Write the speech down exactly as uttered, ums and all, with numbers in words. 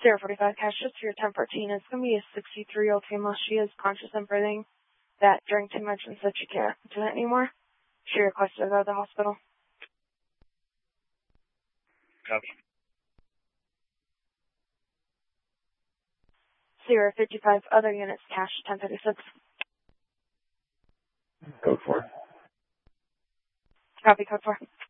Sierra forty-five, cash just for your ten fourteen. It's going to be a sixty-three-year-old female. She is conscious and breathing. That drank too much and said she can't do it anymore. She requested to go to the hospital. Copy. Sierra fifty-five, other units, cash ten thirty-six. Code four. Copy, code four.